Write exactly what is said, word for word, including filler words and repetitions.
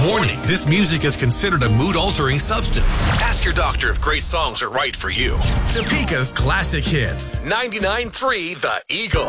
Warning, this music is considered a mood-altering substance. Ask your doctor if great songs are right for you. Topeka's classic hits. ninety-nine point three The Eagle.